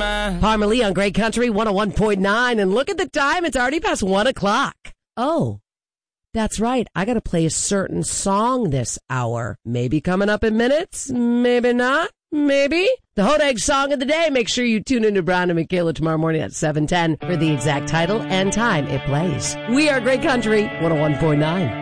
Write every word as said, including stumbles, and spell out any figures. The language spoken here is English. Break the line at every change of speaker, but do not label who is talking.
mine.
Parma Lee on Great Country one oh one point nine. And look at the time. It's already past one o'clock. Oh, that's right. I got to play a certain song this hour. Maybe coming up in minutes. Maybe not. Maybe. The Hot Egg Song of the Day. Make sure you tune into Brown and Michaela tomorrow morning at seven ten for the exact title and time it plays. We are Great Country one oh one point nine.